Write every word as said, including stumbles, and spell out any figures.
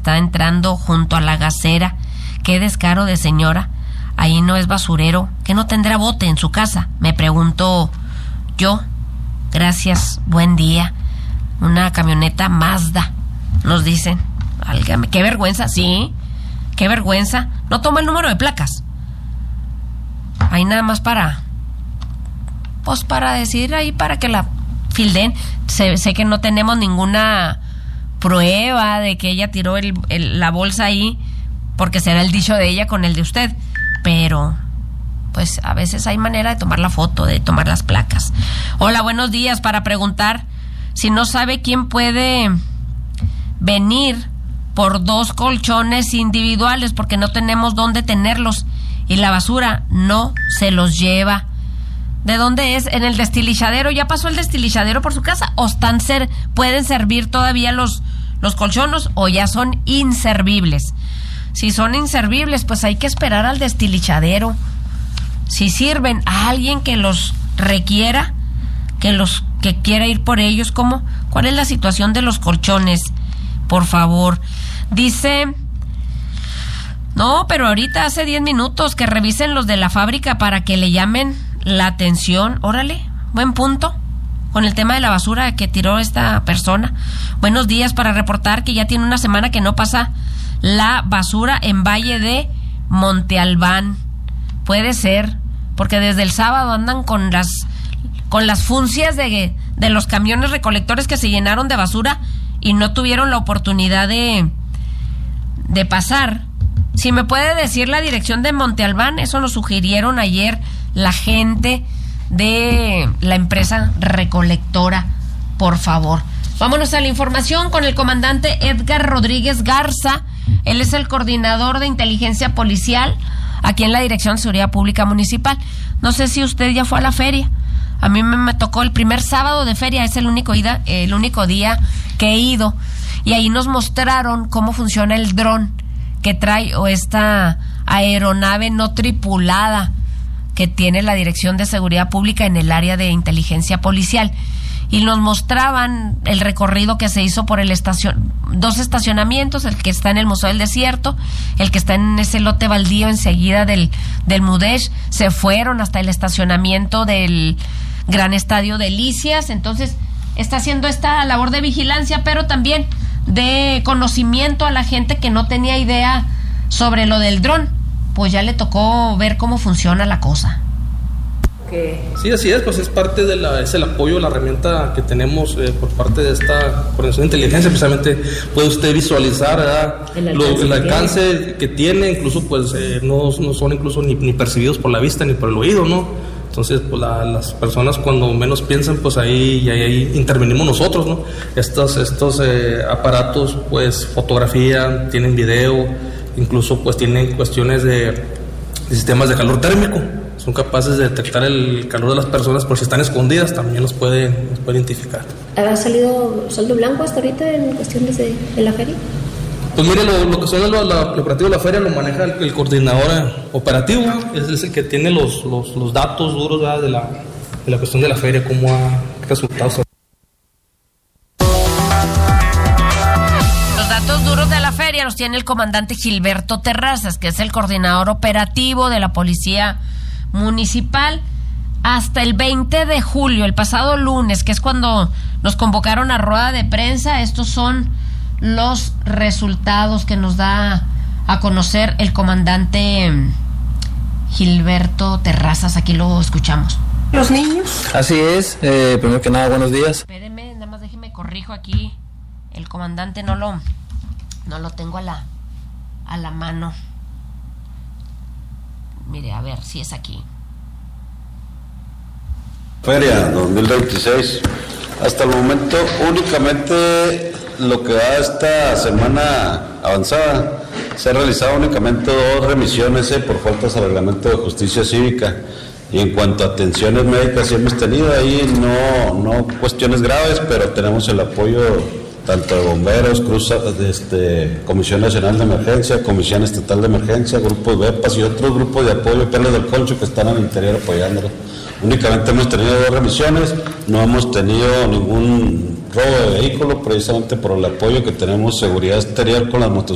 está entrando junto a la gasera. Qué descaro de señora. Ahí no es basurero, que no tendrá bote en su casa, me pregunto yo. Gracias, buen día. Una camioneta Mazda, nos dicen. Válgame, qué vergüenza, sí, qué vergüenza. No toma el número de placas. Ahí nada más para, pues para decir ahí, para que la filden. Sé, sé que no tenemos ninguna prueba de que ella tiró el, el, la bolsa ahí, porque será el dicho de ella con el de usted. Pero, pues, a veces hay manera de tomar la foto, de tomar las placas. Hola, buenos días. Para preguntar si no sabe quién puede venir por dos colchones individuales, porque no tenemos dónde tenerlos y la basura no se los lleva. ¿De dónde es? ¿En el destilizadero? ¿Ya pasó el destilizadero por su casa? ¿O están ser, pueden servir todavía los, los colchones o ya son inservibles? Si son inservibles, pues hay que esperar al destilizadero. Si sirven a alguien que los requiera, que los que quiera ir por ellos, ¿cómo? ¿Cuál es la situación de los colchones? Por favor. Dice, no, pero ahorita hace diez minutos que revisen los de la fábrica para que le llamen la atención. Órale, buen punto con el tema de la basura que tiró esta persona. Buenos días, para reportar que ya tiene una semana que no pasa la basura en Valle de Monte Albán. Puede ser, porque desde el sábado andan con las con las funcias de, de los camiones recolectores que se llenaron de basura y no tuvieron la oportunidad de, de pasar. Si me puede decir la dirección de Monte Albán, eso nos sugirieron ayer la gente de la empresa recolectora, por favor. Vámonos a la información con el comandante Edgar Rodríguez Garza. Él es el coordinador de inteligencia policial aquí en la Dirección de Seguridad Pública Municipal. No sé si usted ya fue a la feria. A mí me, me tocó el primer sábado de feria, es el único, ida, el único día que he ido. Y ahí nos mostraron cómo funciona el dron que trae, o esta aeronave no tripulada que tiene la Dirección de Seguridad Pública en el área de inteligencia policial. Y nos mostraban el recorrido que se hizo por el estación, dos estacionamientos, el que está en el Museo del Desierto, el que está en ese lote baldío enseguida del, del Mudesh. Se fueron hasta el estacionamiento del Gran Estadio Delicias. Entonces está haciendo esta labor de vigilancia, pero también de conocimiento a la gente que no tenía idea sobre lo del dron. Pues ya le tocó ver cómo funciona la cosa. Sí, así es, pues es parte de la, es el apoyo, la herramienta que tenemos eh, por parte de esta coordinación de inteligencia. Precisamente puede usted visualizar, ¿verdad?, el alcance, Lo, el alcance que tiene, incluso pues eh, no, no son incluso ni, ni percibidos por la vista ni por el oído, ¿no? Entonces, pues la, las personas cuando menos piensan, pues ahí, ahí, ahí intervenimos nosotros, ¿no? Estos, estos eh, aparatos, pues fotografían, tienen video, incluso pues tienen cuestiones de, de sistemas de calor térmico. Son capaces de detectar el calor de las personas por si están escondidas, también los puede, los puede identificar. ¿Ha salido saldo blanco hasta ahorita en cuestiones de, de la feria? Pues mire, lo, lo que son lo, lo, lo operativo de la feria lo maneja el, el coordinador operativo, es, es el que tiene los, los, los datos duros, ¿verdad?, de la, de la cuestión de la feria, cómo ha resultado. Los datos duros de la feria los tiene el comandante Gilberto Terrazas, que es el coordinador operativo de la Policía Municipal. Hasta el veinte de julio, el pasado lunes, que es cuando nos convocaron a rueda de prensa, estos son los resultados que nos da a conocer el comandante Gilberto Terrazas. Aquí lo escuchamos. ¿Los niños? Así es, eh, primero que nada, buenos días. Espérenme, nada más déjeme corrijo aquí. El comandante no lo no lo tengo a la a la mano. Mire, a ver si es aquí. Feria dos mil veintiséis. Hasta el momento únicamente lo que da esta semana avanzada, se ha realizado únicamente dos remisiones eh, por faltas al reglamento de justicia cívica. Y en cuanto a atenciones médicas, sí hemos tenido ahí no, no cuestiones graves, pero tenemos el apoyo tanto de bomberos, Cruz, este, Comisión Nacional de Emergencia, Comisión Estatal de Emergencia, grupos B E P A S y otros grupos de apoyo, Perlas del Concho, que están al interior apoyándolos. Únicamente hemos tenido dos remisiones, no hemos tenido ningún robo de vehículo, precisamente por el apoyo que tenemos seguridad exterior con las motocicletas.